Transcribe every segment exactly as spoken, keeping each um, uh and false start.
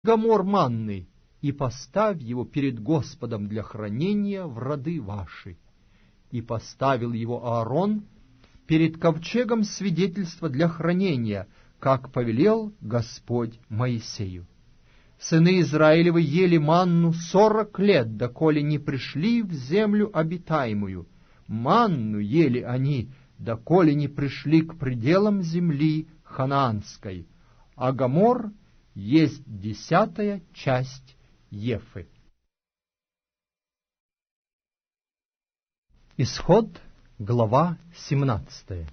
гомор манны, и поставь его перед Господом для хранения в роды ваши. И поставил его Аарон перед ковчегом свидетельства для хранения, как повелел Господь Моисею. Сыны Израилевы ели манну сорок лет, доколе не пришли в землю обитаемую. Манну ели они, доколе не пришли к пределам земли ханаанской. А гомор есть десятая часть Ефы. Исход, глава семнадцатая.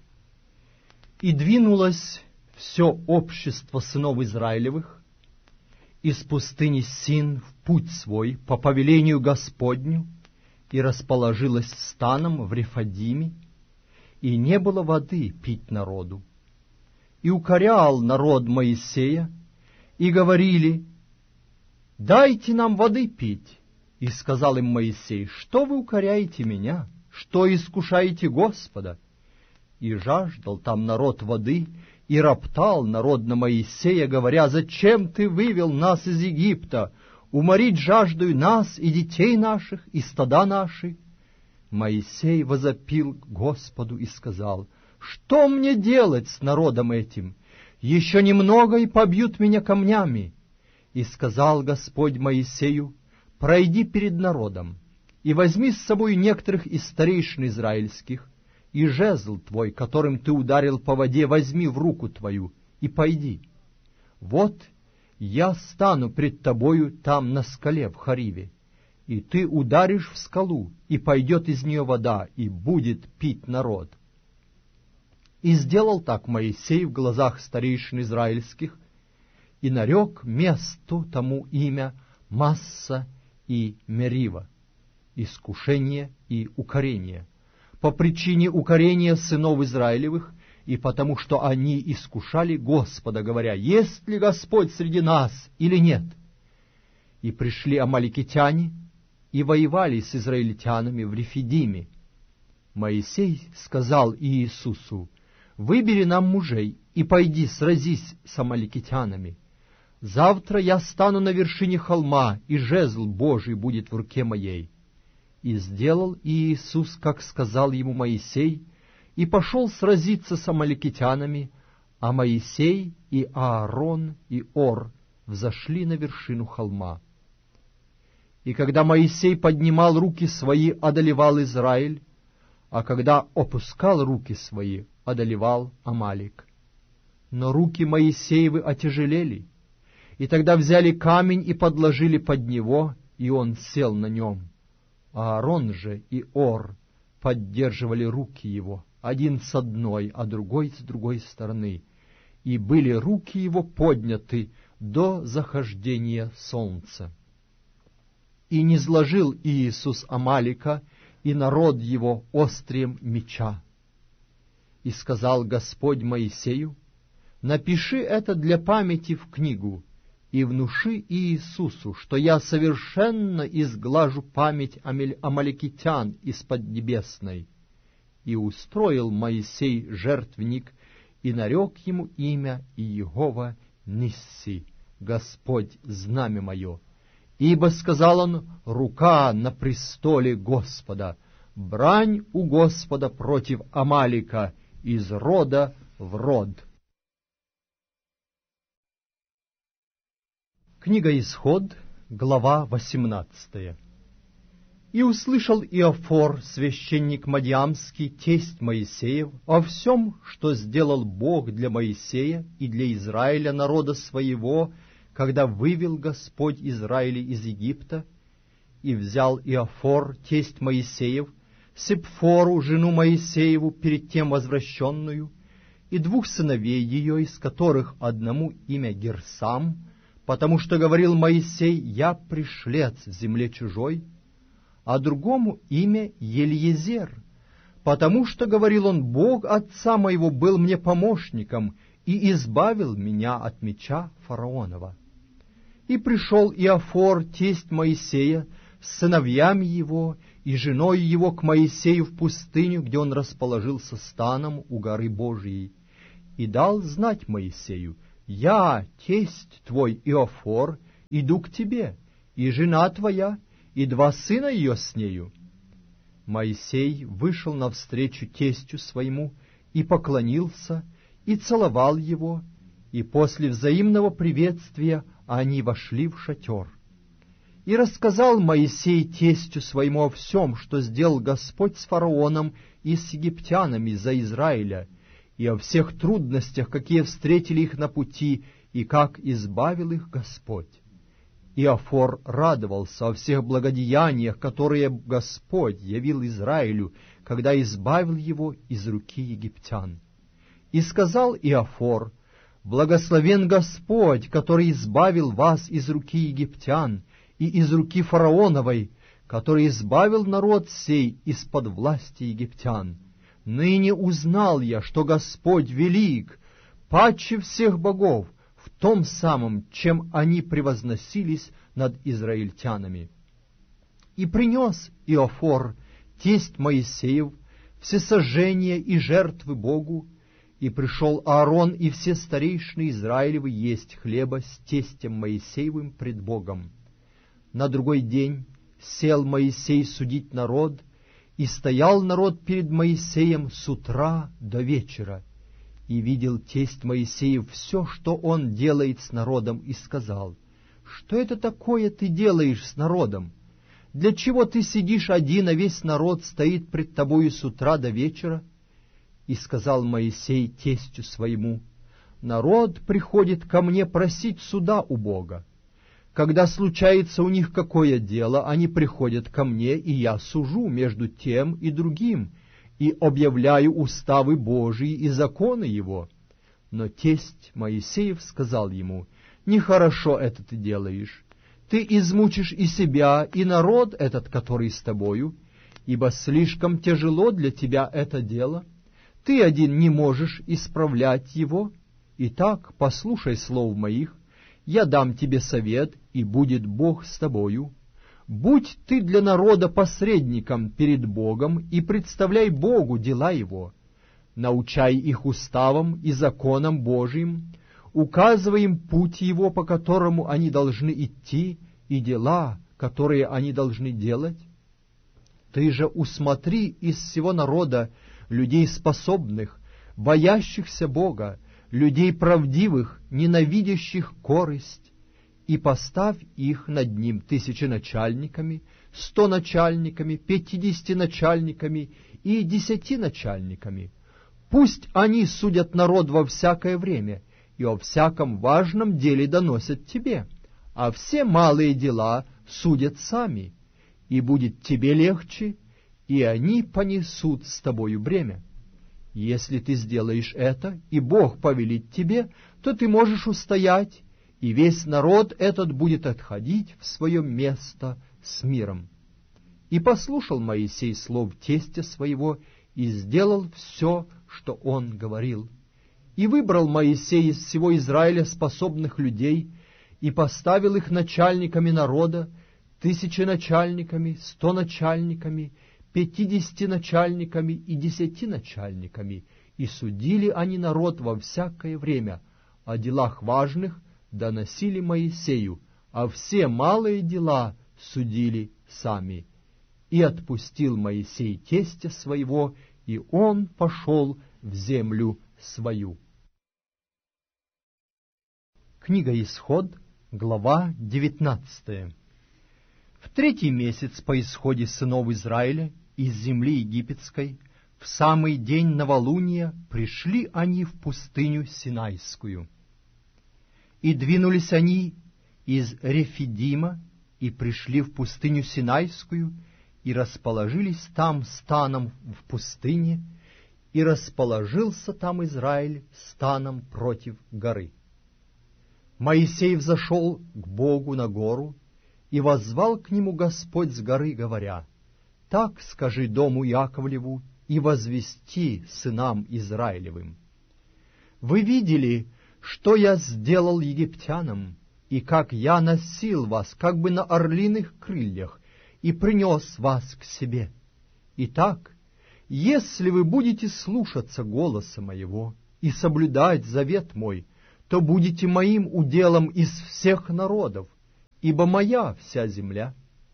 И двинулось все общество сынов Израилевых из пустыни Син в путь свой по повелению Господню, и расположилось станом в Рефадиме, и не было воды пить народу. И укорял народ Моисея, и говорили: «Дайте нам воды пить». И сказал им Моисей: «Что вы укоряете меня? Что искушаете Господа?» И жаждал там народ воды, и роптал народ на Моисея, говоря: «Зачем ты вывел нас из Египта? Уморить жаждою нас и детей наших, и стада наши». Моисей возопил к Господу и сказал: «Что мне делать с народом этим? Еще немного, и побьют меня камнями». И сказал Господь Моисею: «Пройди перед народом, и возьми с собой некоторых из старейшин израильских, и жезл твой, которым ты ударил по воде, возьми в руку твою, и пойди. Вот я стану пред тобою там на скале в Хариве, и ты ударишь в скалу, и пойдет из нее вода, и будет пить народ». И сделал так Моисей в глазах старейшин израильских, и нарек месту тому имя Масса и Мерива, искушение и укорение, по причине укорения сынов Израилевых, и потому что они искушали Господа, говоря: «Есть ли Господь среди нас или нет?» И пришли амаликитяне и воевали с израильтянами в Рефидиме. Моисей сказал Иисусу: «Выбери нам мужей и пойди сразись с амаликитянами. Завтра я стану на вершине холма, и жезл Божий будет в руке моей». И сделал Иисус, как сказал ему Моисей, и пошел сразиться с амаликитянами, а Моисей и Аарон и Ор взошли на вершину холма. И когда Моисей поднимал руки свои, одолевал Израиль, а когда опускал руки свои, одолевал Амалик. Но руки Моисеевы отяжелели, и тогда взяли камень и подложили под него, и он сел на нем. Аарон же и Ор поддерживали руки его, один с одной, а другой с другой стороны, и были руки его подняты до захождения солнца. И низложил Иисус Амалика и народ его острием меча. И сказал Господь Моисею: «Напиши это для памяти в книгу, и внуши Иисусу, что я совершенно изглажу память амаликитян из Поднебесной». И устроил Моисей жертвенник, и нарек ему имя Иегова Нисси, Господь знамя мое. Ибо, сказал он, рука на престоле Господа, брань у Господа против Амалика из рода в род. Книга Исход, глава восемнадцатая. «И услышал Иофор, священник Мадиамский, тесть Моисеев, о всем, что сделал Бог для Моисея и для Израиля, народа своего, когда вывел Господь Израиля из Египта. И взял Иофор, тесть Моисеев, Сепфору, жену Моисееву, перед тем возвращенную, и двух сыновей ее, из которых одному имя Герсам, потому что говорил Моисей: «Я пришлец в земле чужой», а другому имя Ельезер, потому что, говорил он, «Бог отца моего был мне помощником и избавил меня от меча фараонова». И пришел Иофор, тесть Моисея, с сыновьями его и женой его к Моисею в пустыню, где он расположился станом у горы Божией, и дал знать Моисею: «Я, тесть твой Иофор, иду к тебе, и жена твоя, и два сына ее с нею». Моисей вышел навстречу тестю своему, и поклонился, и целовал его, и после взаимного приветствия они вошли в шатер. И рассказал Моисей тестю своему о всем, что сделал Господь с фараоном и с египтянами за Израиля, и о всех трудностях, какие встретили их на пути, и как избавил их Господь. Иофор радовался о всех благодеяниях, которые Господь явил Израилю, когда избавил его из руки египтян. И сказал Иофор: «Благословен Господь, который избавил вас из руки египтян и из руки фараоновой, который избавил народ сей из-под власти египтян. Ныне узнал я, что Господь велик, паче всех богов, в том самом, чем они превозносились над израильтянами». И принес Иофор, тесть Моисеев, всесожжения и жертвы Богу, и пришел Аарон и все старейшины Израилевы есть хлеба с тестем Моисеевым пред Богом. На другой день сел Моисей судить народ, и стоял народ перед Моисеем с утра до вечера, и видел тесть Моисеев все, что он делает с народом, и сказал: «Что это такое ты делаешь с народом? Для чего ты сидишь один, а весь народ стоит пред тобою с утра до вечера?» И сказал Моисей тестю своему: «Народ приходит ко мне просить суда у Бога. Когда случается у них какое дело, они приходят ко мне, и я сужу между тем и другим, и объявляю уставы Божии и законы Его». Но тесть Моисеев сказал ему: «Нехорошо это ты делаешь. Ты измучишь и себя, и народ этот, который с тобою, ибо слишком тяжело для тебя это дело. Ты один не можешь исправлять его. Итак, послушай слов моих, я дам тебе совет, и будет Бог с тобою. Будь ты для народа посредником перед Богом, и представляй Богу дела его. Научай их уставам и законам Божиим, указывай им путь его, по которому они должны идти, и дела, которые они должны делать. Ты же усмотри из всего народа людей способных, боящихся Бога, людей правдивых, ненавидящих корысть, и поставь их над ним тысяченачальниками, стоначальниками, пятидесятиначальниками и десятиначальниками. Пусть они судят народ во всякое время, и о всяком важном деле доносят тебе, а все малые дела судят сами, и будет тебе легче, и они понесут с тобою бремя. Если ты сделаешь это, и Бог повелит тебе, то ты можешь устоять, и весь народ этот будет отходить в свое место с миром». И послушал Моисей слов тестя своего, и сделал все, что он говорил. И выбрал Моисей из всего Израиля способных людей, и поставил их начальниками народа, тысяченачальниками, стоначальниками, пятидесятиначальниками и десятиначальниками, и судили они народ во всякое время, о делах важных доносили Моисею, а все малые дела судили сами. И отпустил Моисей тестя своего, и он пошел в землю свою. Книга Исход, глава девятнадцатая. В третий месяц по исходе сынов Израиля из земли египетской, в самый день новолуния, пришли они в пустыню Синайскую. И двинулись они из Рефидима, и пришли в пустыню Синайскую, и расположились там станом в пустыне, и расположился там Израиль станом против горы. Моисей взошел к Богу на гору, и воззвал к нему Господь с горы, говоря: «Так скажи дому Яковлеву и возвести сынам Израилевым: вы видели, что я сделал египтянам, и как я носил вас, как бы на орлиных крыльях, и принес вас к себе. Итак, если вы будете слушаться голоса моего и соблюдать завет мой, то будете моим уделом из всех народов, ибо моя вся земля.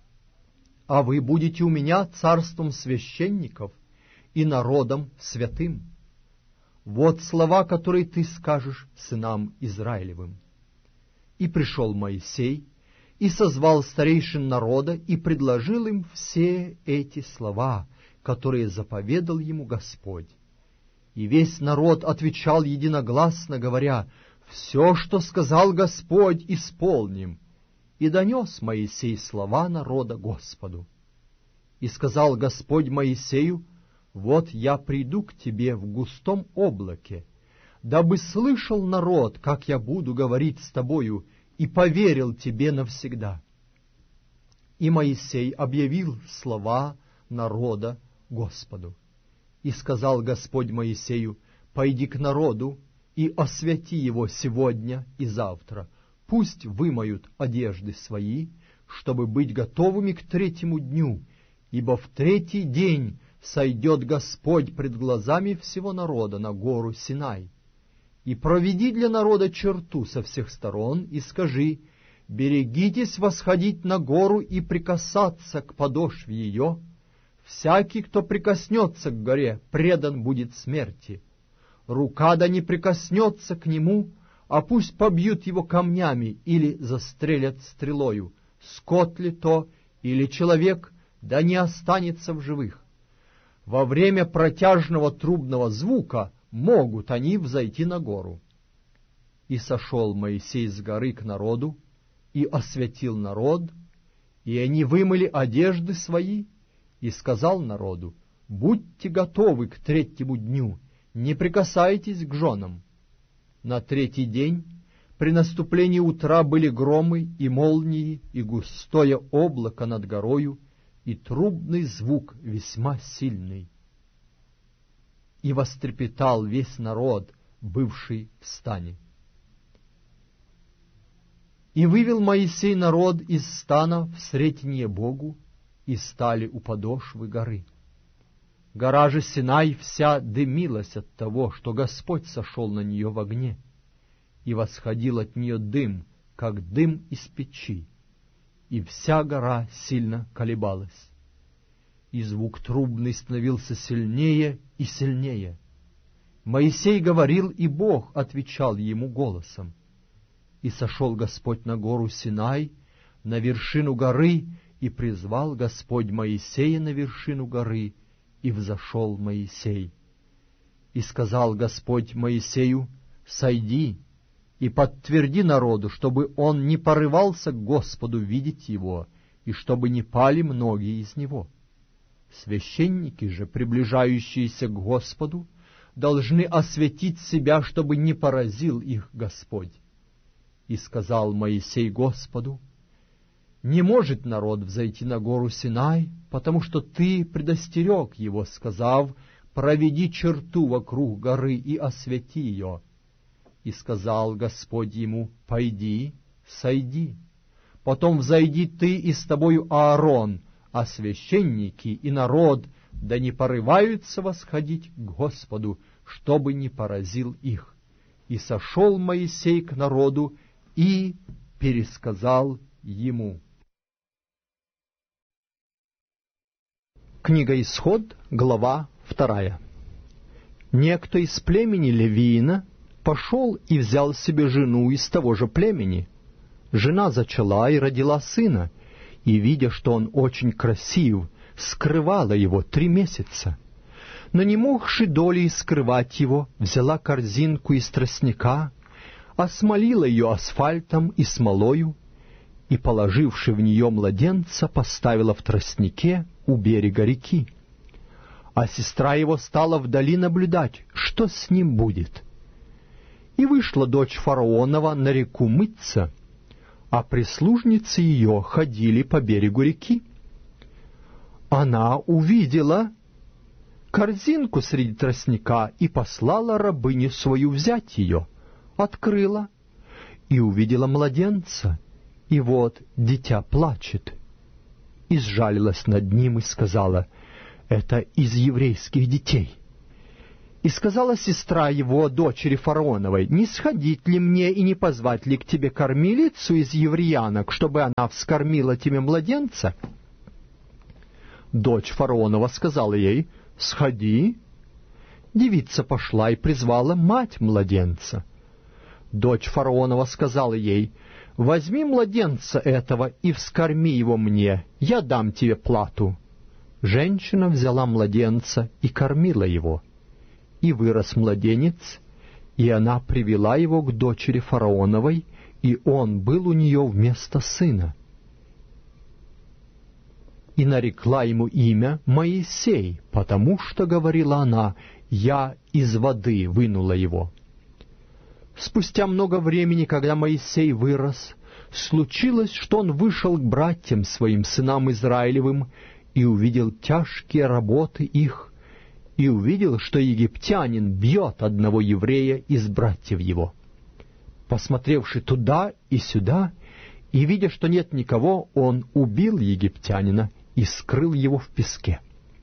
А вы будете у меня царством священников и народом святым. Вот слова, которые ты скажешь сынам Израилевым. И пришел Моисей, и созвал старейшин народа, и предложил им все эти слова, которые заповедал ему Господь. И весь народ отвечал единогласно, говоря: «Все, что сказал Господь, исполним». И донес Моисей слова народа Господу. И сказал Господь Моисею: «Вот я приду к тебе в густом облаке, дабы слышал народ, как я буду говорить с тобою, и поверил тебе навсегда». И Моисей объявил слова народа Господу. И сказал Господь Моисею: «Пойди к народу и освяти его сегодня и завтра. Пусть вымоют одежды свои, чтобы быть готовыми к третьему дню, ибо в третий день сойдет Господь пред глазами всего народа на гору Синай. И проведи для народа черту со всех сторон, и скажи: берегитесь восходить на гору и прикасаться к подошве ее. Всякий, кто прикоснется к горе, предан будет смерти. Рука да не прикоснется к нему, а пусть побьют его камнями или застрелят стрелою. Скот ли то или человек, да не останется в живых. Во время протяжного трубного звука могут они взойти на гору». И сошел Моисей с горы к народу, и освятил народ, и они вымыли одежды свои, и сказал народу: «Будьте готовы к третьему дню, не прикасайтесь к женам». На третий день при наступлении утра были громы и молнии, и густое облако над горою, и трубный звук весьма сильный. И вострепетал весь народ, бывший в стане. И вывел Моисей народ из стана в сретенье Богу, и стали у подошвы горы. Гора же Синай вся дымилась от того, что Господь сошел на нее в огне, и восходил от нее дым, как дым из печи, и вся гора сильно колебалась. И звук трубный становился сильнее и сильнее. Моисей говорил, и Бог отвечал ему голосом. И сошел Господь на гору Синай, на вершину горы, и призвал Господь Моисея на вершину горы, и взошел Моисей. И сказал Господь Моисею: «Сойди и подтверди народу, чтобы он не порывался к Господу видеть его, и чтобы не пали многие из него. Священники же, приближающиеся к Господу, должны осветить себя, чтобы не поразил их Господь». И сказал Моисей Господу: «Не может народ взойти на гору Синай, потому что ты предостерег его, сказав: проведи черту вокруг горы и освети ее». И сказал Господь ему: «Пойди, сойди, потом взойди ты и с тобою Аарон, а священники и народ да не порываются восходить к Господу, чтобы не поразил их». И сошел Моисей к народу и пересказал ему. Книга Исход, глава вторая. Некто из племени Левиина пошел и взял себе жену из того же племени. Жена зачала и родила сына, и, видя, что он очень красив, скрывала его три месяца. Но не могши долей скрывать его, взяла корзинку из тростника, осмолила ее асфальтом и смолою, и, положивши в нее младенца, поставила в тростнике у берега реки. А сестра его стала вдали наблюдать, что с ним будет. И вышла дочь фараонова на реку мыться, а прислужницы ее ходили по берегу реки. Она увидела корзинку среди тростника и послала рабыню свою взять ее, открыла и увидела младенца, и вот дитя плачет. И сжалилась над ним и сказала: «Это из еврейских детей». И сказала сестра его, дочери фараоновой: не сходить ли мне и не позвать ли к тебе кормилицу из евреянок, чтобы она вскормила тебе младенца? Дочь фараонова сказала ей: сходи. Девица пошла и призвала мать младенца. Дочь фараонова сказала ей: возьми младенца этого и вскорми его мне, я дам тебе плату. Женщина взяла младенца и кормила его. И вырос младенец, и она привела его к дочери фараоновой, и он был у нее вместо сына. И нарекла ему имя Моисей, потому что, говорила она, я из воды вынула его. Спустя много времени, когда Моисей вырос, случилось, что он вышел к братьям своим, сынам Израилевым, и увидел тяжкие работы их, и увидел, что египтянин бьет одного еврея из братьев его. Посмотревши туда и сюда, и видя, что нет никого, он убил египтянина и скрыл его в песке.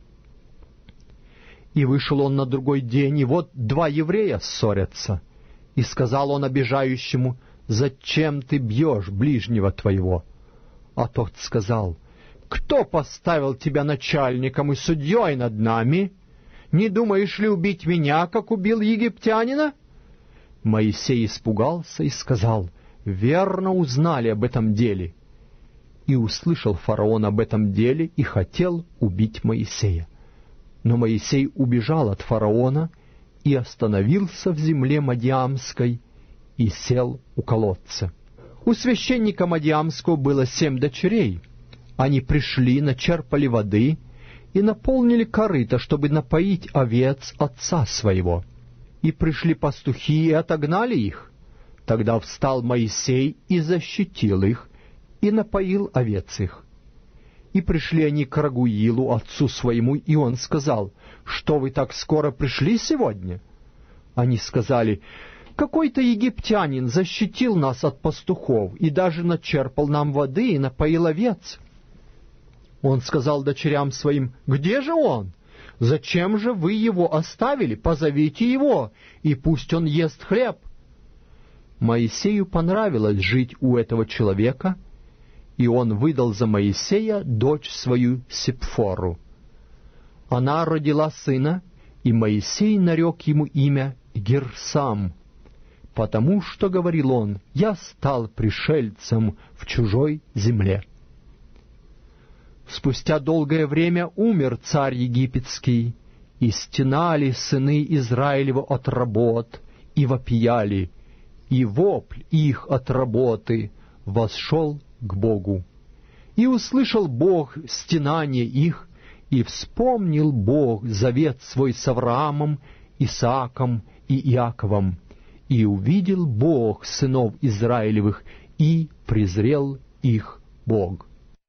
И вышел он на другой день, и вот два еврея ссорятся. И сказал он обижающему: «Зачем ты бьешь ближнего твоего?» А тот сказал: «Кто поставил тебя начальником и судьей над нами? Не думаешь ли убить меня, как убил египтянина?» Моисей испугался и сказал: «Верно узнали об этом деле». И услышал фараон об этом деле и хотел убить Моисея. Но Моисей убежал от фараона и остановился в земле Мадиамской и сел у колодца. У священника Мадиамского было семь дочерей. Они пришли, начерпали воды и наполнили корыто, чтобы напоить овец отца своего. И пришли пастухи и отогнали их. Тогда встал Моисей и защитил их, и напоил овец их. И пришли они к Рагуилу, отцу своему, и он сказал: «Что вы так скоро пришли сегодня?» Они сказали: «Какой-то египтянин защитил нас от пастухов, и даже начерпал нам воды и напоил овец». Он сказал дочерям своим: «Где же он? Зачем же вы его оставили? Позовите его, и пусть он ест хлеб». Моисею понравилось жить у этого человека, и он выдал за Моисея дочь свою Сипфору. Она родила сына, и Моисей нарек ему имя Герсам, потому что, говорил он, «Я стал пришельцем в чужой земле». Спустя долгое время умер царь египетский, и стенали сыны Израилева от работ, и вопияли, и вопль их от работы восшел к Богу. И услышал Бог стенание их, и вспомнил Бог завет свой с Авраамом, Исааком и Иаковом, и увидел Бог сынов Израилевых, и презрел их Бог.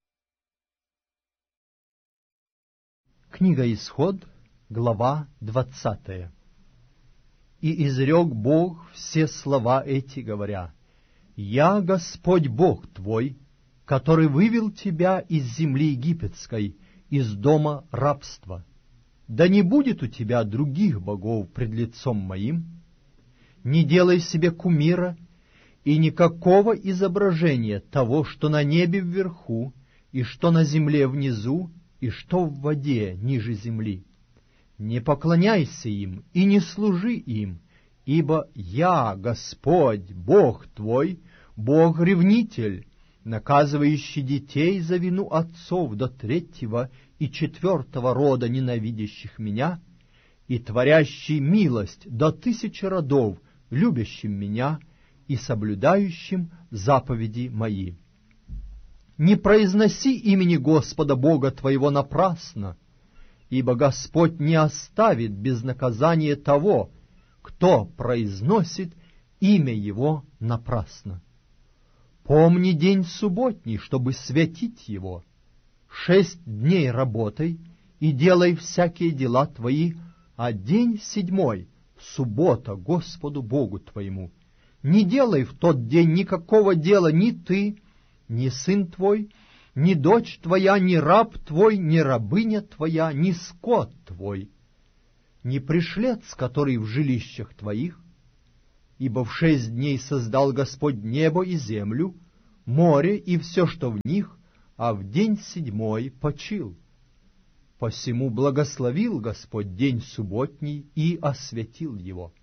Книга Исход, глава двадцатая. «И изрек Бог все слова эти, говоря: «Я Господь Бог твой, который вывел тебя из земли египетской, из дома рабства. Да не будет у тебя других богов пред лицом моим. Не делай себе кумира и никакого изображения того, что на небе вверху, и что на земле внизу, и что в воде ниже земли. Не поклоняйся им и не служи им, ибо я, Господь, Бог твой, Бог-ревнитель, наказывающий детей за вину отцов до третьего и четвертого рода ненавидящих меня, и творящий милость до тысячи родов, любящим меня и соблюдающим заповеди мои. Не произноси имени Господа Бога твоего напрасно, ибо Господь не оставит без наказания того, кто произносит имя Его напрасно. Помни день субботний, чтобы святить его. Шесть дней работай и делай всякие дела твои, а день седьмой — суббота Господу Богу твоему. Не делай в тот день никакого дела ни ты, ни сын твой, ни дочь твоя, ни раб твой, ни рабыня твоя, ни скот твой. не пришлец, который в жилищах твоих? Ибо в шесть дней создал Господь небо и землю, море и все, что в них, а в день седьмой почил. Посему благословил Господь день субботний и освятил его.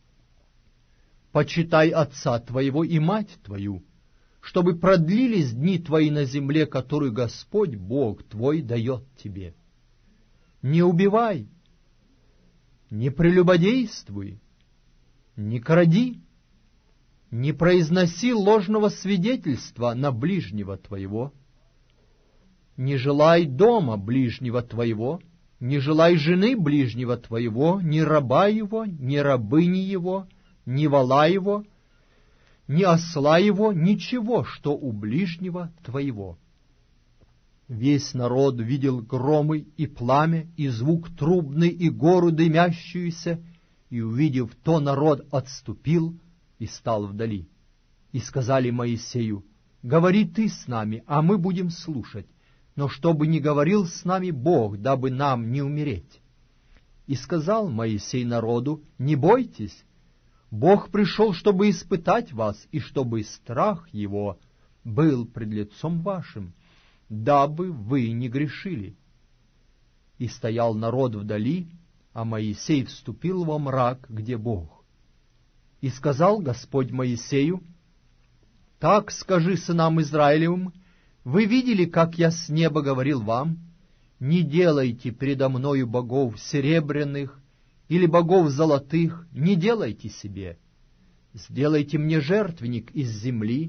Почитай отца твоего и мать твою, чтобы продлились дни твои на земле, которую Господь Бог твой дает тебе. Не убивай, не прелюбодействуй, не кради, не произноси ложного свидетельства на ближнего твоего, не желай дома ближнего твоего, не желай жены ближнего твоего, ни раба его, ни рабыни его, ни вола его, ни осла его, ничего, что у ближнего твоего. Весь народ видел громы и пламя, и звук трубный, и гору дымящуюся, и, увидев то, народ отступил и стал вдали. И сказали Моисею: «Говори ты с нами, а мы будем слушать, но чтобы не говорил с нами Бог, дабы нам не умереть». И сказал Моисей народу: «Не бойтесь, Бог пришел, чтобы испытать вас, и чтобы страх Его был пред лицом вашим, дабы вы не грешили». И стоял народ вдали, а Моисей вступил во мрак, где Бог. И сказал Господь Моисею: «Так скажи сынам Израилевым: вы видели, как я с неба говорил вам? Не делайте предо мною богов серебряных или богов золотых, не делайте себе. Сделайте мне жертвенник из земли,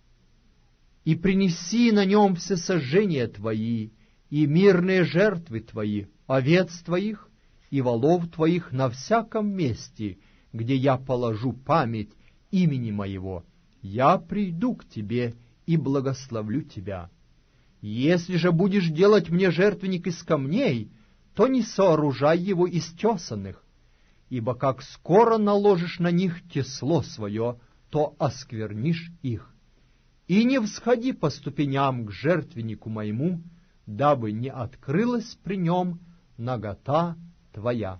и принеси на нем все сожжения твои, и мирные жертвы твои, овец твоих и волов твоих на всяком месте, где я положу память имени моего. Я приду к тебе и благословлю тебя. Если же будешь делать мне жертвенник из камней, то не сооружай его из тесанных, ибо как скоро наложишь на них тесло свое, то осквернишь их. И не всходи по ступеням к жертвеннику моему, дабы не открылась при нем нагота твоя».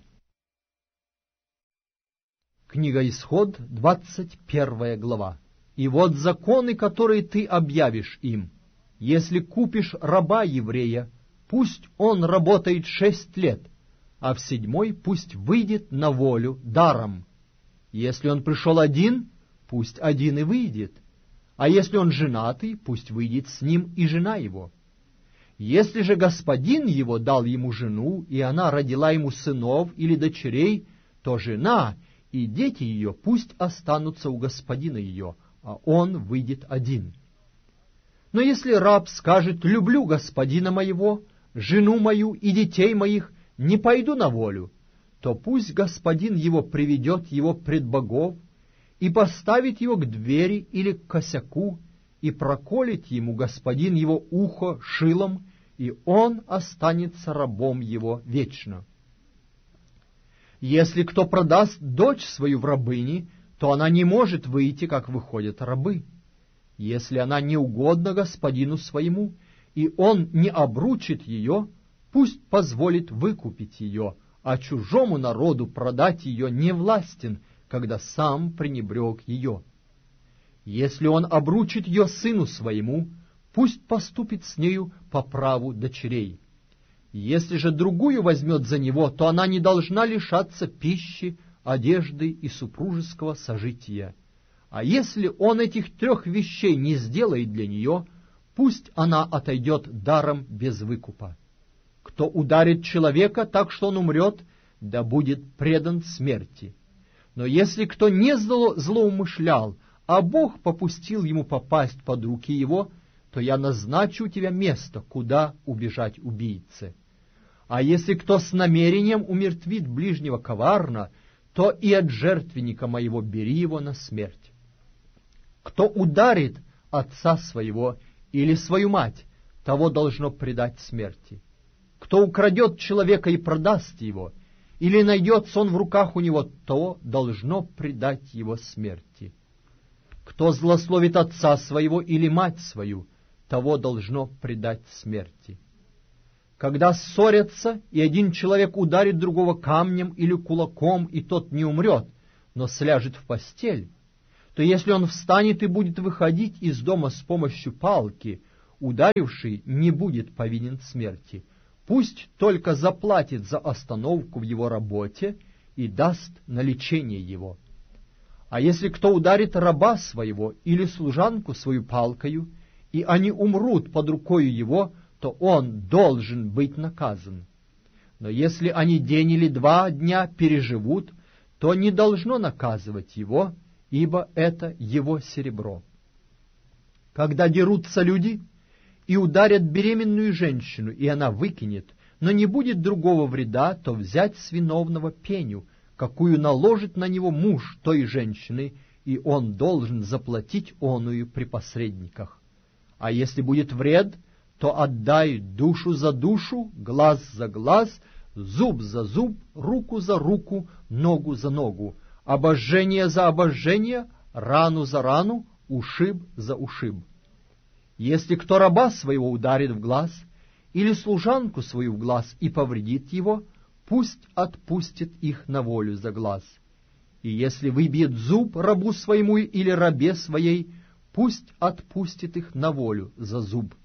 Книга Исход, двадцать первая глава. «И вот законы, которые ты объявишь им. Если купишь раба еврея, пусть он работает шесть лет, а в седьмой пусть выйдет на волю даром. Если он пришел один, пусть один и выйдет, а если он женатый, пусть выйдет с ним и жена его. Если же господин его дал ему жену, и она родила ему сынов или дочерей, то жена и дети ее пусть останутся у господина ее, а он выйдет один. Но если раб скажет: люблю господина моего, жену мою и детей моих, не пойду на волю, то пусть господин его приведет его пред богов и поставит его к двери или к косяку, и проколет ему господин его ухо шилом, и он останется рабом его вечно. Если кто продаст дочь свою в рабыни, то она не может выйти, как выходят рабы. Если она не угодна господину своему, и он не обручит ее, пусть позволит выкупить ее, а чужому народу продать ее не властен, когда сам пренебрег ее. Если он обручит ее сыну своему, пусть поступит с нею по праву дочерей. Если же другую возьмет за него, то она не должна лишаться пищи, одежды и супружеского сожития. А если он этих трех вещей не сделает для нее, пусть она отойдет даром без выкупа. Кто ударит человека так, что он умрет, да будет предан смерти. Но если кто не зло, злоумышлял, а Бог попустил ему попасть под руки его, то я назначу у тебя место, куда убежать убийце. А если кто с намерением умертвит ближнего коварно, то и от жертвенника моего бери его на смерть. Кто ударит отца своего или свою мать, того должно предать смерти. Кто украдет человека и продаст его, или найдется он в руках у него, то должно предать его смерти. Кто злословит отца своего или мать свою, того должно предать смерти. Когда ссорятся, и один человек ударит другого камнем или кулаком, и тот не умрет, но сляжет в постель, то если он встанет и будет выходить из дома с помощью палки, ударивший не будет повинен смерти. Пусть только заплатит за остановку в его работе и даст на лечение его. А если кто ударит раба своего или служанку свою палкою, и они умрут под рукою его, то он должен быть наказан. Но если они день или два дня переживут, то не должно наказывать его, ибо это его серебро. Когда дерутся люди и ударят беременную женщину, и она выкинет, но не будет другого вреда, то взять с виновного пеню, какую наложит на него муж той женщины, и он должен заплатить оную при посредниках. А если будет вред, то отдай душу за душу, глаз за глаз, зуб за зуб, руку за руку, ногу за ногу, обожжение за обожжение, рану за рану, ушиб за ушиб. Если кто раба своего ударит в глаз, или служанку свою в глаз и повредит его, пусть отпустит их на волю за глаз. И если выбьет зуб рабу своему или рабе своей, пусть отпустит их на волю за зуб.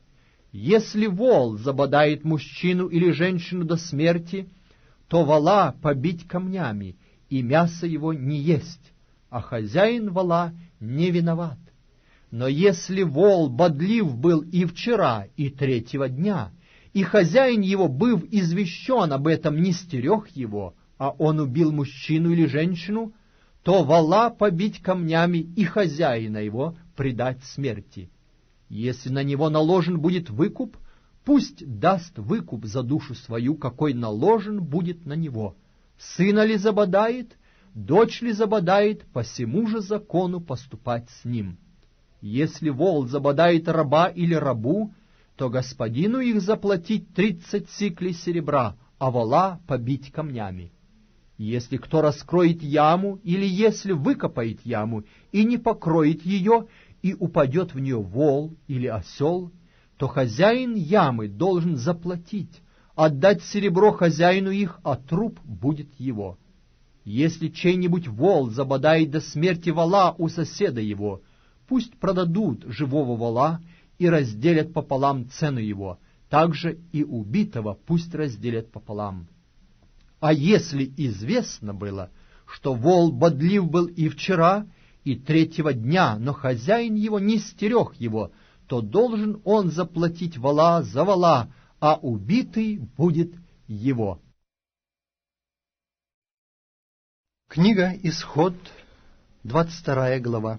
Если вол забодает мужчину или женщину до смерти, то вола побить камнями, и мясо его не есть, а хозяин вола не виноват. Но если вол бодлив был и вчера, и третьего дня, и хозяин его, быв извещен об этом, не стерег его, а он убил мужчину или женщину, то вола побить камнями и хозяина его предать смерти. Если на него наложен будет выкуп, пусть даст выкуп за душу свою, какой наложен будет на него. Сына ли забодает, дочь ли забодает, по сему же закону поступать с ним. Если вол забодает раба или рабу, то господину их заплатить тридцать сиклей серебра, а вола побить камнями. Если кто раскроет яму, или если выкопает яму и не покроет ее, и упадет в нее вол или осел, то хозяин ямы должен заплатить, отдать серебро хозяину их, а труп будет его. Если чей-нибудь вол забодает до смерти вола у соседа его, пусть продадут живого вола и разделят пополам цену его, также и убитого пусть разделят пополам. А если известно было, что вол бодлив был и вчера, и третьего дня, но хозяин его не стерег его, то должен он заплатить вола за вола, а убитый будет его. Книга Исход, двадцать вторая глава.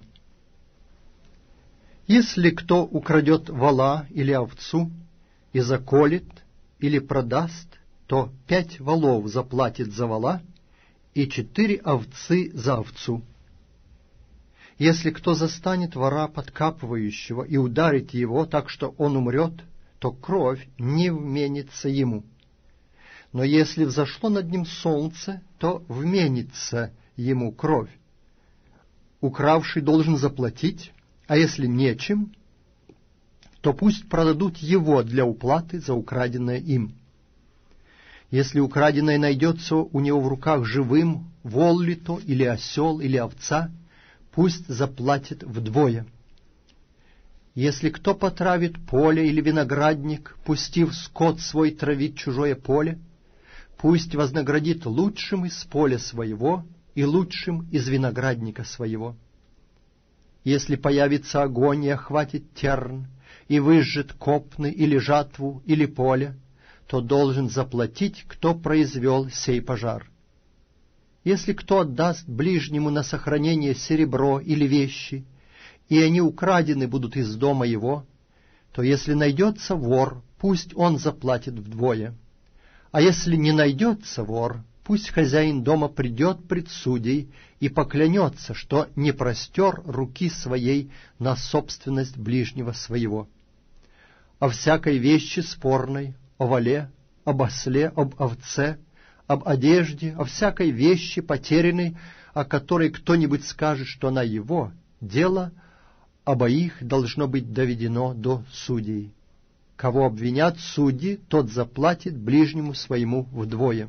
Если кто украдет вола или овцу и заколет или продаст, то пять волов заплатит за вола и четыре овцы за овцу. Если кто застанет вора подкапывающего и ударит его так, что он умрет, то кровь не вменится ему. Но если взошло над ним солнце, то вменится ему кровь. Укравший должен заплатить, а если нечем, то пусть продадут его для уплаты за украденное им. Если украденное найдется у него в руках живым, вол ли то, или осел, или овца, пусть заплатит вдвое. Если кто потравит поле или виноградник, пустив скот свой травить чужое поле, пусть вознаградит лучшим из поля своего и лучшим из виноградника своего. Если появится огонь и охватит терн, и выжжет копны или жатву или поле, то должен заплатить, кто произвел сей пожар. Если кто отдаст ближнему на сохранение серебро или вещи, и они украдены будут из дома его, то если найдется вор, пусть он заплатит вдвое. А если не найдется вор, пусть хозяин дома придет пред судей и поклянется, что не простер руки своей на собственность ближнего своего. О всякой вещи спорной, о воле, об осле, об овце, об одежде, о всякой вещи потерянной, о которой кто-нибудь скажет, что она его, дело обоих должно быть доведено до судей. Кого обвинят судьи, тот заплатит ближнему своему вдвое.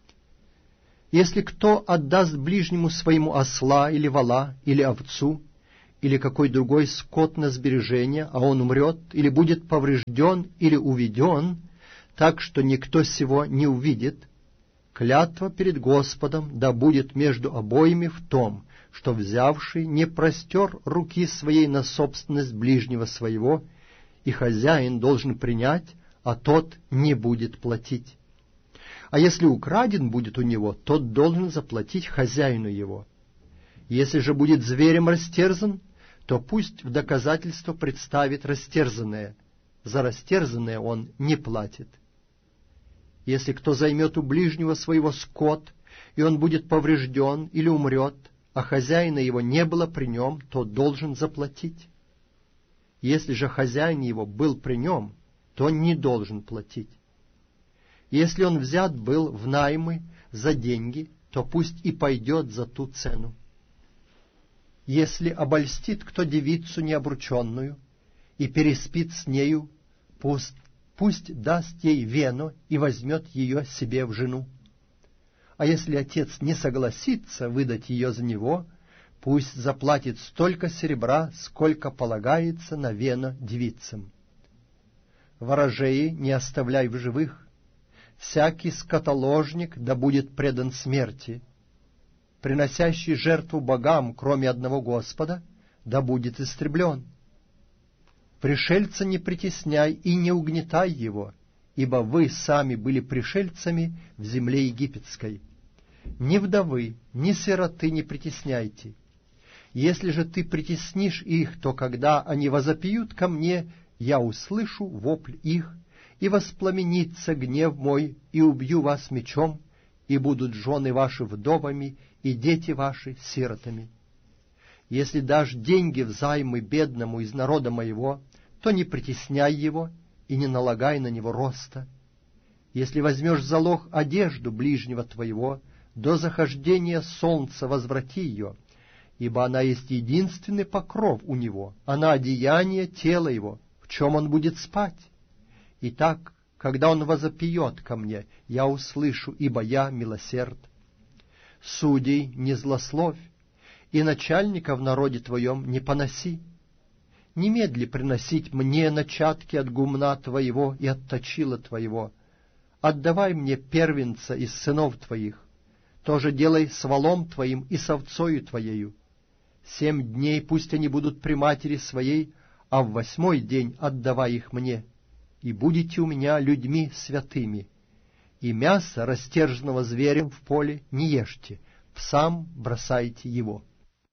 Если кто отдаст ближнему своему осла или вола, или овцу, или какой другой скот на сбережение, а он умрет, или будет поврежден, или уведен, так что никто сего не увидит, клятва перед Господом да будет между обоими в том, что взявший не простер руки своей на собственность ближнего своего, и хозяин должен принять, а тот не будет платить. А если украден будет у него, тот должен заплатить хозяину его. Если же будет зверем растерзан, то пусть в доказательство представит растерзанное, за растерзанное он не платит. Если кто займет у ближнего своего скот, и он будет поврежден или умрет, а хозяина его не было при нем, то должен заплатить. Если же хозяин его был при нем, то он не должен платить. Если он взят был в наймы за деньги, то пусть и пойдет за ту цену. Если обольстит кто девицу необрученную и переспит с нею, пусть, пусть даст ей вену и возьмет ее себе в жену. А если отец не согласится выдать ее за него, пусть заплатит столько серебра, сколько полагается на вено девицам. Ворожеи не оставляй в живых, всякий скотоложник да будет предан смерти, приносящий жертву богам, кроме одного Господа, да будет истреблен. Пришельца не притесняй и не угнетай его, ибо вы сами были пришельцами в земле египетской. Ни вдовы, ни сироты не притесняйте. Если же ты притеснишь их, то когда они возопьют ко мне, я услышу вопль их, и воспламенится гнев мой, и убью вас мечом, и будут жены ваши вдовами, и дети ваши сиротами. Если дашь деньги взаймы бедному из народа моего, то не притесняй его и не налагай на него роста. Если возьмешь в залог одежду ближнего твоего, до захождения солнца возврати ее, ибо она есть единственный покров у него, она одеяние тела его, в чем он будет спать. Итак, когда он возопьет ко мне, я услышу, ибо я милосерд. Судей не злословь, и начальника в народе твоем не поноси. Немедли приносить мне начатки от гумна твоего и от точила твоего. Отдавай мне первенца из сынов твоих. Тоже делай с волом твоим и с овцою твоею. Семь дней пусть они будут при матери своей, а в восьмой день отдавай их мне. И будете у меня людьми святыми. И мясо растерженного зверем в поле не ешьте, в сам бросайте его.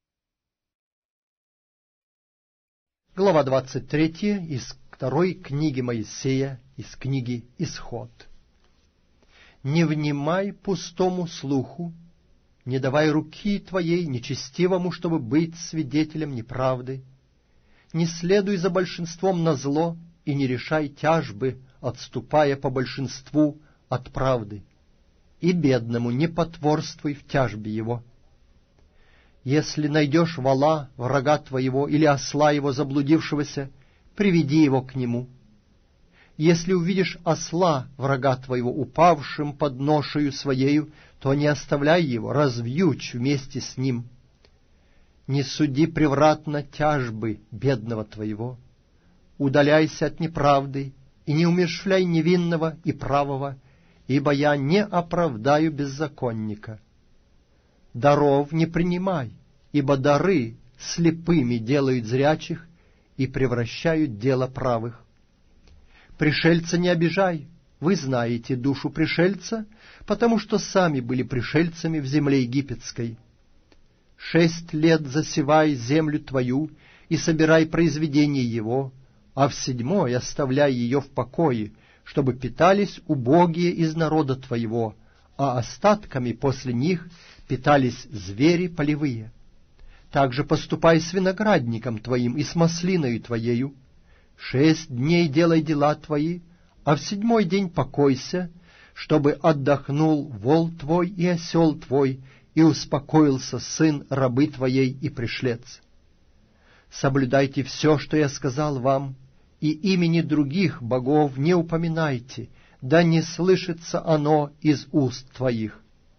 Глава двадцать третья из второй книги Моисея, из книги Исход. Не внимай пустому слуху, не давай руки твоей нечестивому, чтобы быть свидетелем неправды. Не следуй за большинством на зло и не решай тяжбы, отступая по большинству от правды. И бедному не потворствуй в тяжбе его. Если найдешь вола, врага твоего, или осла его заблудившегося, приведи его к нему. Если увидишь осла, врага твоего, упавшим под ношею своею, то не оставляй его, развьючь вместе с ним. Не суди превратно тяжбы бедного твоего. Удаляйся от неправды и не умерщвляй невинного и правого, ибо я не оправдаю беззаконника. Даров не принимай, ибо дары слепыми делают зрячих и превращают дело правых. Пришельца не обижай, вы знаете душу пришельца, потому что сами были пришельцами в земле египетской. Шесть лет засевай землю твою и собирай произведение его, а в седьмой оставляй ее в покое, чтобы питались убогие из народа твоего, а остатками после них питались звери полевые. Также поступай с виноградником твоим и с маслиною твоею. Шесть дней делай дела твои, а в седьмой день покойся, чтобы отдохнул вол твой и осел твой, и успокоился сын рабы твоей и пришлец. Соблюдайте все, что я сказал вам, и имени других богов не упоминайте, да не слышится оно из уст твоих.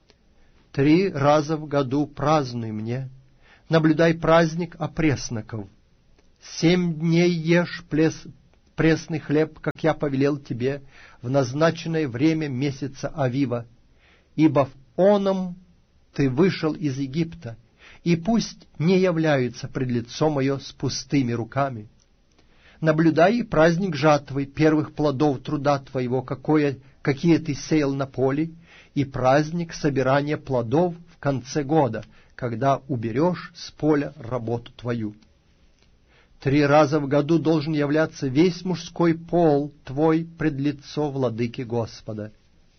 Три раза в году празднуй мне, наблюдай праздник опресноков. Семь дней ешь плес, пресный хлеб, как я повелел тебе, в назначенное время месяца Авива, ибо в оном ты вышел из Египта, и пусть не являются пред лицо мое с пустыми руками. Наблюдай и праздник жатвы, первых плодов труда твоего, какое, какие ты сеял на поле, и праздник собирания плодов в конце года, когда уберешь с поля работу твою. Три раза в году должен являться весь мужской пол твой пред лицо владыки Господа.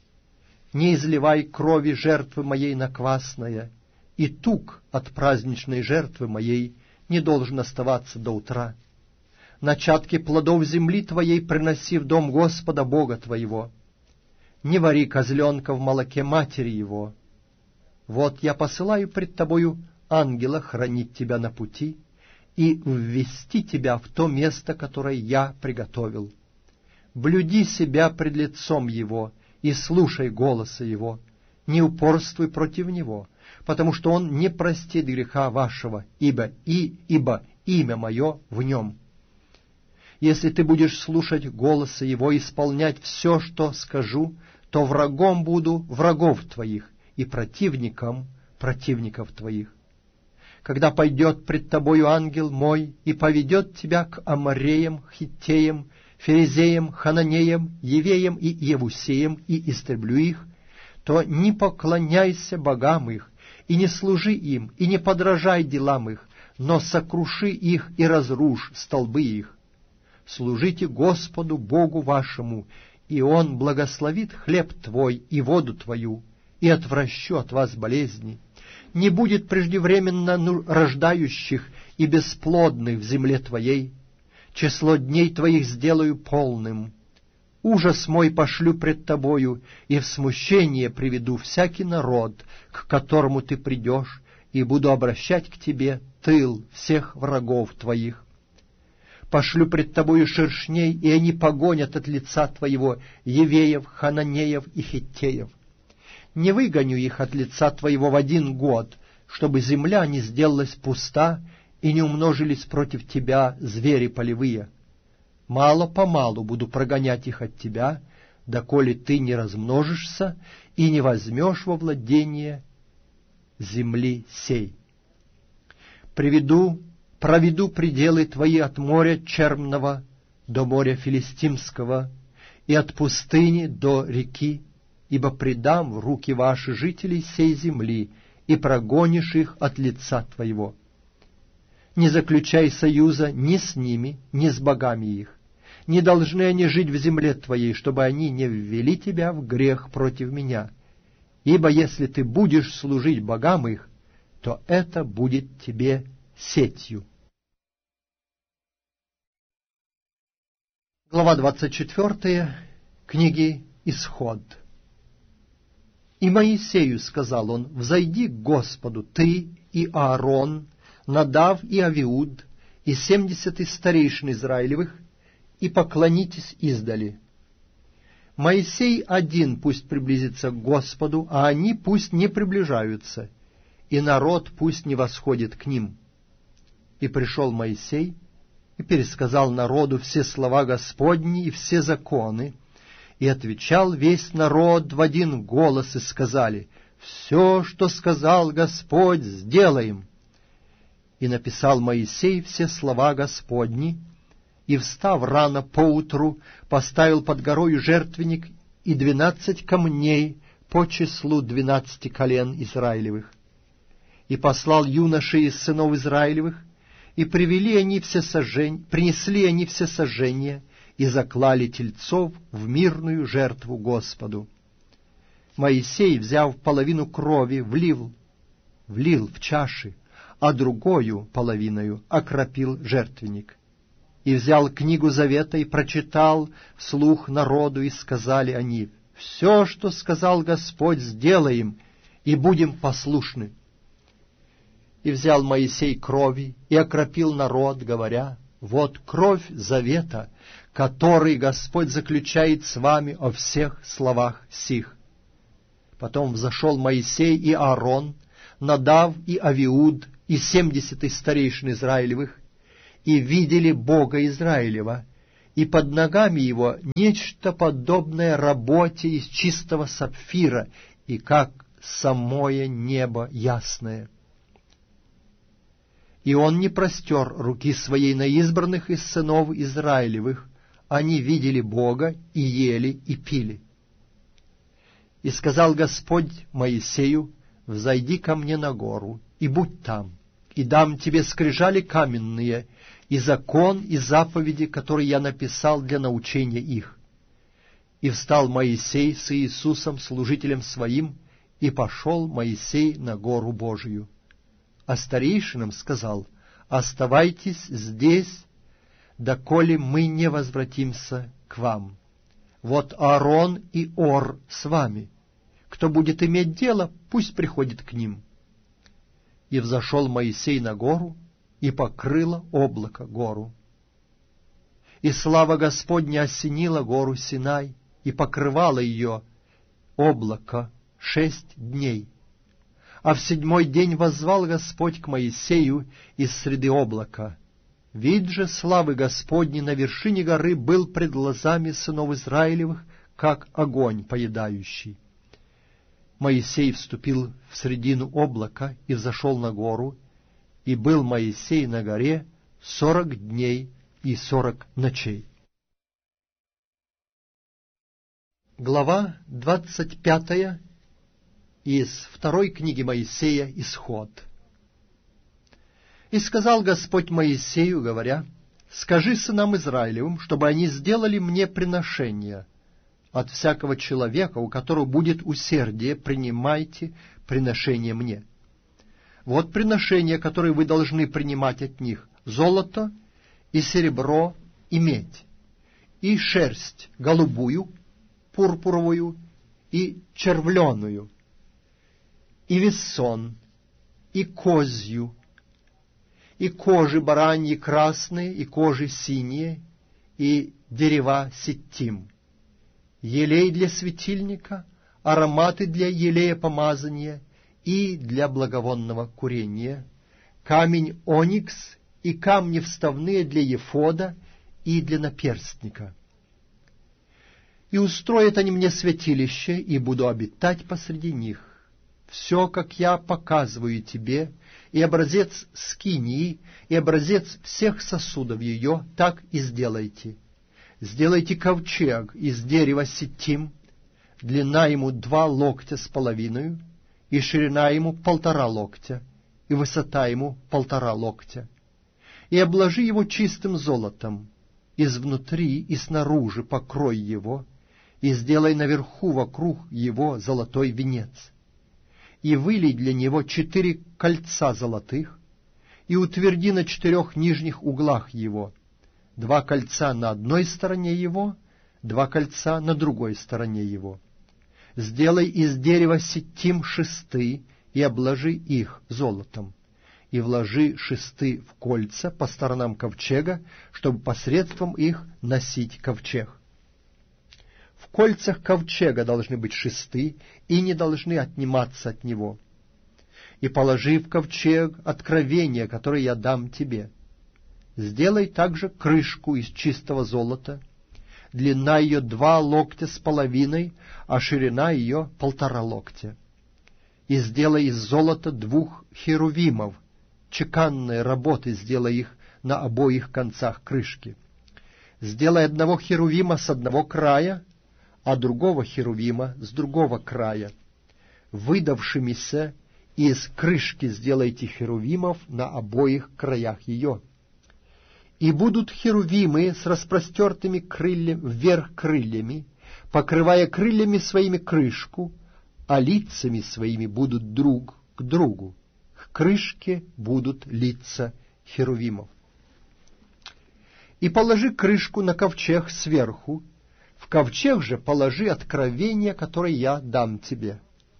Не изливай крови жертвы моей на квасное, и тук от праздничной жертвы моей не должен оставаться до утра. Начатки плодов земли твоей приноси в дом Господа Бога твоего. Не вари козленка в молоке матери его. Вот я посылаю пред тобою ангела хранить тебя на пути и ввести тебя в то место, которое я приготовил. Блюди себя пред лицом его и слушай голоса его. Не упорствуй против него, потому что он не простит греха вашего, ибо и ибо имя мое в нем. Если ты будешь слушать голоса его и исполнять все, что скажу, то врагом буду врагов твоих и противником противников твоих. Когда пойдет пред тобою ангел мой и поведет тебя к Амореям, Хиттеям, Ферезеям, Хананеям, Евеям и Евусеям, и истреблю их, то не поклоняйся богам их, и не служи им, и не подражай делам их, но сокруши их и разрушь столбы их. Служите Господу Богу вашему, и Он благословит хлеб твой и воду твою, и отвращу от вас болезни. Не будет преждевременно рождающих и бесплодных в земле твоей. Число дней твоих сделаю полным. Ужас мой пошлю пред тобою, и в смущение приведу всякий народ, к которому ты придешь, и буду обращать к тебе тыл всех врагов твоих. Пошлю пред тобою шершней, и они погонят от лица твоего Евеев, Хананеев и Хиттеев. Не выгоню их от лица твоего в один год, чтобы земля не сделалась пуста, и не умножились против тебя звери полевые. Мало-помалу буду прогонять их от тебя, доколе ты не размножишься и не возьмешь во владение земли сей. Приведу, проведу пределы твои от моря Чермного до моря Филистимского и от пустыни до реки, ибо предам в руки ваши жителей сей земли, и прогонишь их от лица твоего. Не заключай союза ни с ними, ни с богами их. Не должны они жить в земле твоей, чтобы они не ввели тебя в грех против меня. Ибо если ты будешь служить богам их, то это будет тебе сетью. Глава двадцать четвёртая книги Исход. «И Моисею сказал он: взойди к Господу, ты и Аарон, Надав и Авиуд, и семьдесят из старейшин Израилевых, и поклонитесь издали. Моисей один пусть приблизится к Господу, а они пусть не приближаются, и народ пусть не восходит к ним». И пришел Моисей и пересказал народу все слова Господни и все законы, и отвечал весь народ в один голос, и сказали: «Все, что сказал Господь, сделаем». И написал Моисей все слова Господни, и, встав рано поутру, поставил под горою жертвенник и двенадцать камней по числу двенадцати колен Израилевых. И послал юношей из сынов Израилевых, и привели они все сожжения, принесли они все сожжения, и заклали тельцов в мирную жертву Господу. Моисей, взяв половину крови, влил, влил в чаши, а другою половиною окропил жертвенник. И взял книгу завета и прочитал вслух народу, и сказали они: «Все, что сказал Господь, сделаем, и будем послушны». И взял Моисей крови и окропил народ, говоря: Вот кровь завета, который Господь заключает с вами о всех словах сих. Потом взошел Моисей и Аарон, Надав и Авиуд, и семьдесят из старейшин Израилевых, и видели Бога Израилева, и под ногами его нечто подобное работе из чистого сапфира, и как самое небо ясное. И он не простер руки своей на избранных из сынов Израилевых, они видели Бога и ели и пили. И сказал Господь Моисею: «Взойди ко мне на гору, и будь там, и дам тебе скрижали каменные, и закон, и заповеди, которые я написал для научения их». И встал Моисей с Иисусом, служителем своим, и пошел Моисей на гору Божию. А старейшинам сказал: «Оставайтесь здесь, доколе мы не возвратимся к вам. Вот Аарон и Ор с вами. Кто будет иметь дело, пусть приходит к ним». И взошел Моисей на гору, и покрыло облако гору. И слава Господня осенила гору Синай, и покрывало ее облако шесть дней. А в седьмой день воззвал Господь к Моисею из среды облака. Вид же славы Господней на вершине горы был пред глазами сынов Израилевых, как огонь поедающий. Моисей вступил в средину облака и взошел на гору, и был Моисей на горе сорок дней и сорок ночей. Глава двадцать пятая из второй книги Моисея «Исход». «И сказал Господь Моисею, говоря: скажи сынам Израилевым, чтобы они сделали мне приношение. От всякого человека, у которого будет усердие, принимайте приношение мне. Вот приношения, которые вы должны принимать от них: золото и серебро и медь, и шерсть голубую, пурпуровую и червленую, и вессон, и козью, и кожи бараньи красные, и кожи синие, и дерева ситим, елей для светильника, ароматы для елея помазания и для благовонного курения, камень оникс и камни вставные для ефода и для наперстника. И устроят они мне святилище, и буду обитать посреди них. Все, как я показываю тебе, и образец скинии, и образец всех сосудов ее, так и сделайте. Сделайте ковчег из дерева ситим, длина ему два локтя с половиной, и ширина ему полтора локтя, и высота ему полтора локтя. И обложи его чистым золотом, изнутри и снаружи покрой его, и сделай наверху вокруг его золотой венец. И вылей для него четыре кольца золотых, и утверди на четырех нижних углах его, два кольца на одной стороне его, два кольца на другой стороне его. Сделай из дерева ситим шесты, и обложи их золотом, и вложи шесты в кольца по сторонам ковчега, чтобы посредством их носить ковчег. В кольцах ковчега должны быть шесты, и не должны отниматься от него. И положи в ковчег откровение, которое я дам тебе. Сделай также крышку из чистого золота, длина ее два локтя с половиной, а ширина ее полтора локтя. И сделай из золота двух херувимов, чеканной работы сделай их на обоих концах крышки. Сделай одного херувима с одного края, а другого херувима с другого края. Выдавшимися из крышки сделайте херувимов на обоих краях ее. И будут херувимы с распростертыми крыльями, вверх крыльями, покрывая крыльями своими крышку, а лицами своими будут друг к другу. К крышке будут лица херувимов. И положи крышку на ковчег сверху, в ковчег же положи откровение, которое я дам тебе.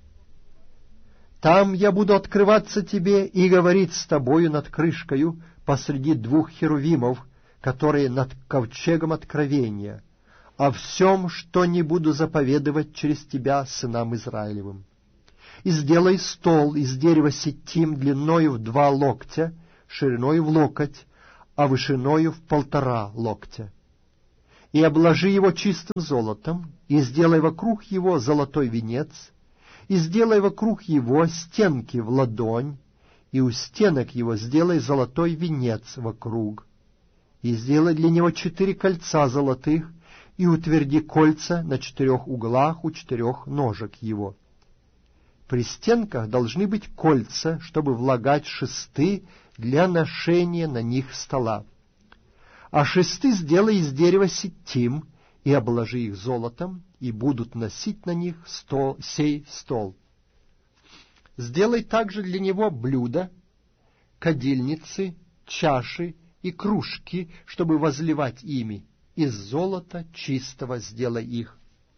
Там я буду открываться тебе и говорить с тобою над крышкою посреди двух херувимов, которые над ковчегом откровения, о всем, что не буду заповедовать через тебя сынам Израилевым. И сделай стол из дерева ситим длиною в два локтя, шириною в локоть, а вышиною в полтора локтя. И обложи его чистым золотом, и сделай вокруг его золотой венец, и сделай вокруг его стенки в ладонь, и у стенок его сделай золотой венец вокруг. И сделай для него четыре кольца золотых, и утверди кольца на четырех углах у четырех ножек его. При стенках должны быть кольца, чтобы влагать шесты для ношения на них стола. А шесты сделай из дерева ситим, и обложи их золотом, и будут носить на них стол, сей стол. Сделай также для него блюда, кадильницы, чаши и кружки, чтобы возливать ими. Из золота чистого сделай их.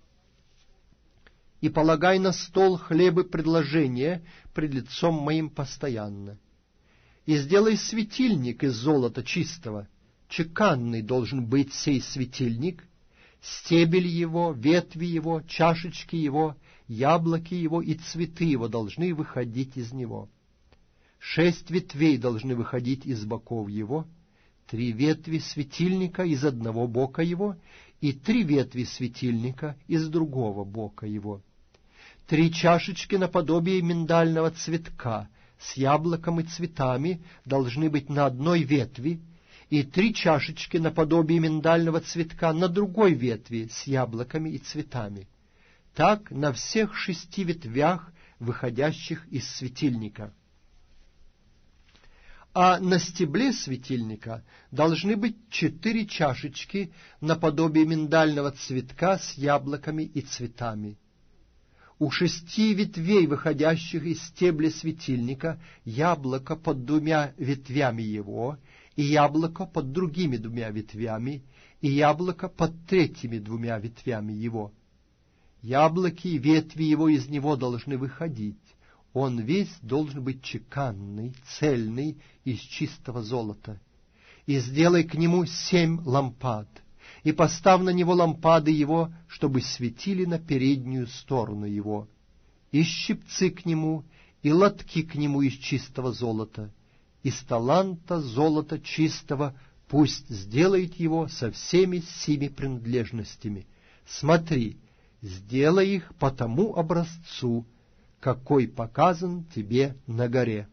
И полагай на стол хлебы предложения пред лицом моим постоянно. И сделай светильник из золота чистого. Чеканный должен быть сей светильник, стебель его, ветви его, чашечки его, яблоки его и цветы его должны выходить из него. Шесть ветвей должны выходить из боков его, три ветви светильника из одного бока его и три ветви светильника из другого бока его. Три чашечки наподобие миндального цветка с яблоком и цветами должны быть на одной ветви, и три чашечки наподобие миндального цветка на другой ветви с яблоками и цветами. Так на всех шести ветвях, выходящих из светильника. А на стебле светильника должны быть четыре чашечки наподобие миндального цветка с яблоками и цветами. У шести ветвей, выходящих из стебля светильника, яблоко под двумя ветвями его, и яблоко под другими двумя ветвями, и яблоко под третьими двумя ветвями его. Яблоки и ветви его из него должны выходить. Он весь должен быть чеканный, цельный, из чистого золота. И сделай к нему семь лампад, и поставь на него лампады его, чтобы светили на переднюю сторону его, и щипцы к нему, и лотки к нему из чистого золота. Из таланта золота чистого пусть сделает его со всеми сими принадлежностями. Смотри, сделай их по тому образцу, какой показан тебе на горе.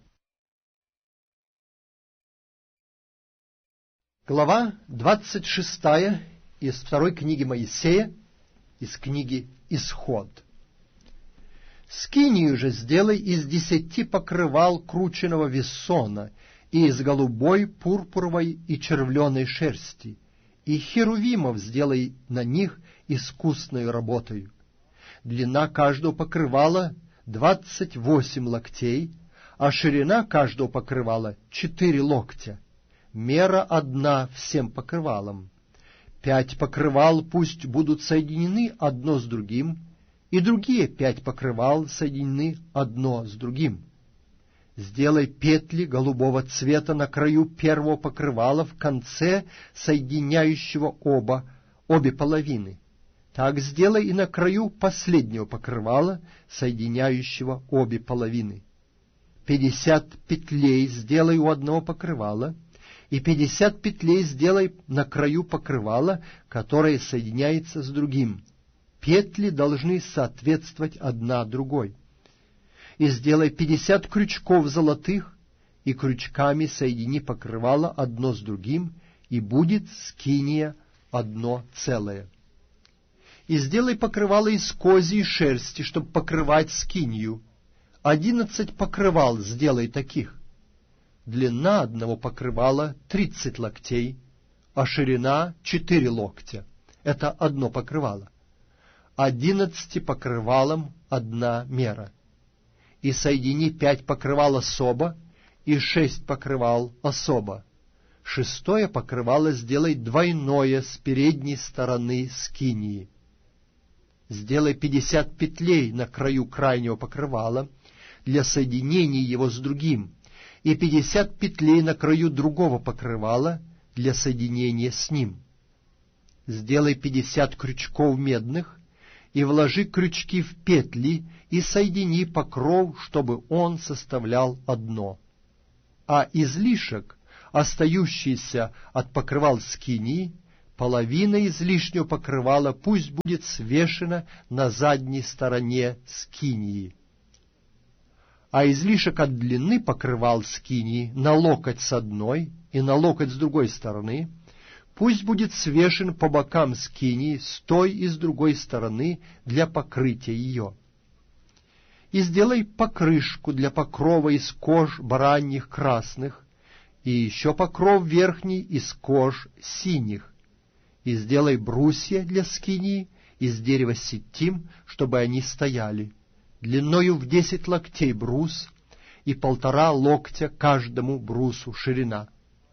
Глава двадцать шестая из второй книги Моисея, из книги «Исход». «Скинию же сделай из десяти покрывал крученого вессона и из голубой, пурпуровой и червленой шерсти, и херувимов сделай на них искусной работою. Длина каждого покрывала двадцать восемь локтей, а ширина каждого покрывала четыре локтя. Мера одна всем покрывалам. Пять покрывал пусть будут соединены одно с другим, и другие пять покрывал соединены одно с другим. Сделай петли голубого цвета на краю первого покрывала в конце соединяющего оба, обе половины. Так сделай и на краю последнего покрывала, соединяющего обе половины. Пятьдесят петлей сделай у одного покрывала, и пятьдесят петлей сделай на краю покрывала, которое соединяется с другим. Петли должны соответствовать одна другой. И сделай пятьдесят крючков золотых, и крючками соедини покрывало одно с другим, и будет скиния одно целое. И сделай покрывало из козьей шерсти, чтобы покрывать скинию. Одиннадцать покрывал сделай таких. Длина одного покрывала тридцать локтей, а ширина четыре локтя. Это одно покрывало. Одиннадцати покрывалам одна мера. И соедини пять покрывал особо, и шесть покрывал особо. Шестое покрывало сделай двойное с передней стороны скинии. Сделай пятьдесят петлей на краю крайнего покрывала для соединения его с другим, и пятьдесят петлей на краю другого покрывала для соединения с ним. Сделай пятьдесят крючков медных, и вложи крючки в петли, и соедини покров, чтобы он составлял одно. А излишек, остающийся от покрывал скинии, половина излишнего покрывала пусть будет свешена на задней стороне скинии. А излишек от длины покрывал скинии на локоть с одной и на локоть с другой стороны пусть будет свешен по бокам скинии с той и с другой стороны для покрытия ее. И сделай покрышку для покрова из кож бараньих красных, и еще покров верхний из кож синих. И сделай брусья для скинии из дерева ситим, чтобы они стояли, длиною в десять локтей брус, и полтора локтя каждому брусу ширина.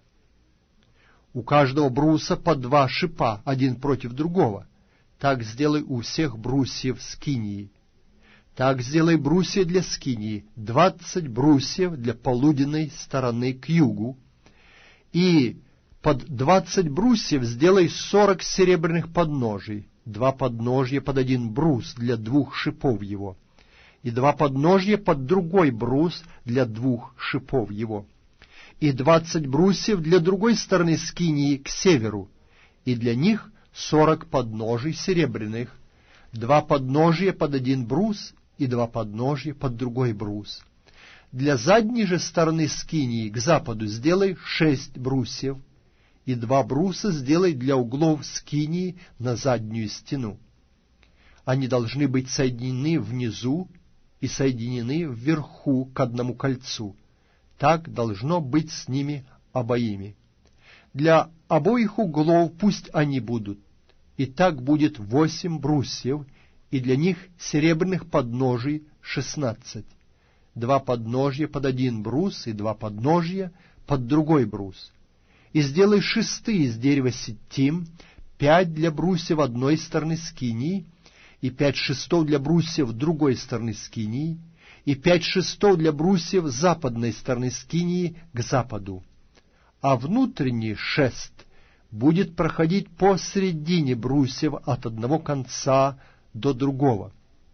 У каждого бруса по два шипа, один против другого. Так сделай у всех брусьев скинии. Так сделай брусья для скинии, двадцать брусьев для полуденной стороны к югу, и под двадцать брусьев сделай сорок серебряных подножий, два подножья под один брус для двух шипов его, и два подножья под другой брус для двух шипов его, и двадцать брусьев для другой стороны скинии к северу, и для них сорок подножий серебряных, два подножия под один брус и два подножия под другой брус. Для задней же стороны скинии к западу сделай шесть брусьев, и два бруса сделай для углов скинии на заднюю стену. Они должны быть соединены внизу и соединены вверху к одному кольцу. Так должно быть с ними обоими. Для обоих углов пусть они будут, и так будет восемь брусьев, и для них серебряных подножий шестнадцать. Два подножья под один брус и два подножья под другой брус. И сделай шесты из дерева ситим, пять для брусьев одной стороны скинии, и пять шестов для брусьев другой стороны скинии, и пять шестов для брусьев западной стороны скинии к западу. А внутренний шест будет проходить посредине брусьев от одного конца до другого.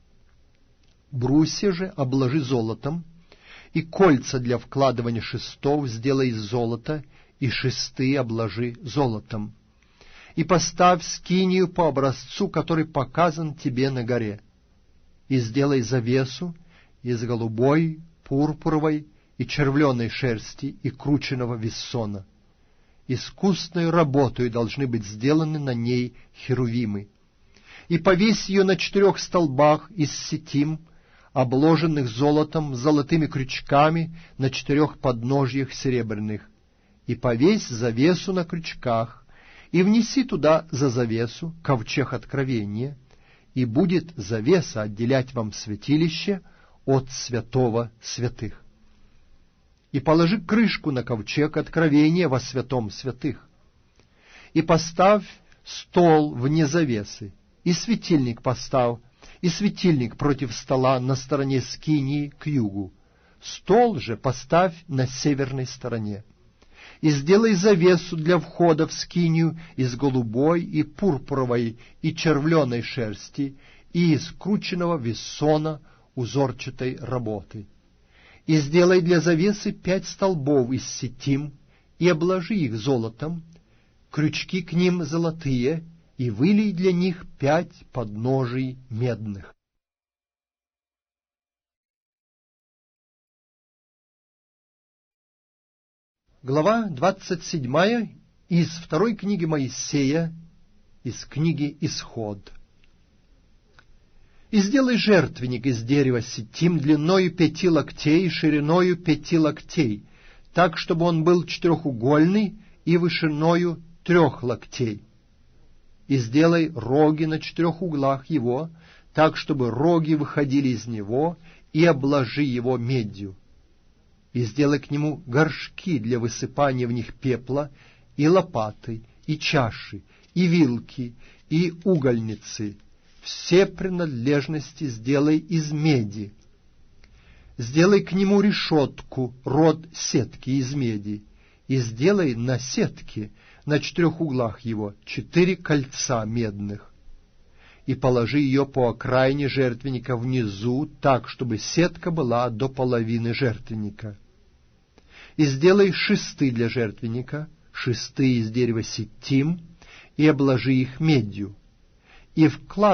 Брусья же обложи золотом, и кольца для вкладывания шестов сделай из золота, и шесты обложи золотом. И поставь скинию по образцу, который показан тебе на горе. И сделай завесу из голубой, пурпуровой и червленой шерсти и крученого виссона. Искусной работой должны быть сделаны на ней херувимы. И повесь ее на четырех столбах из ситим, обложенных золотом, золотыми крючками на четырех подножьях серебряных. И повесь завесу на крючках, и внеси туда за завесу ковчег откровения, и будет завеса отделять вам святилище от святого святых. И положи крышку на ковчег откровения во святом святых. И поставь стол вне завесы, и светильник поставь, и светильник против стола на стороне скинии к югу. Стол же поставь на северной стороне. И сделай завесу для входа в скинию из голубой и пурпуровой и червленой шерсти и из крученного виссона узорчатой работы. И сделай для завесы пять столбов из ситим, и обложи их золотом, крючки к ним золотые, и вылей для них пять подножий медных. Глава двадцать седьмая из второй книги Моисея, из книги Исход. «И сделай жертвенник из дерева ситим длиною пяти локтей и шириною пяти локтей, так, чтобы он был четырехугольный и вышиною трех локтей. И сделай роги на четырех углах его, так, чтобы роги выходили из него, и обложи его медью. И сделай к нему горшки для высыпания в них пепла, и лопаты, и чаши, и вилки, и угольницы. Все принадлежности сделай из меди. Сделай к нему решетку, род сетки из меди, и сделай на сетке на четырех углах его четыре кольца медных, и положи ее по окраине жертвенника внизу, так, чтобы сетка была до половины жертвенника. И сделай шесты для жертвенника, шесты из дерева ситим, и обложи их медью, и вкладывай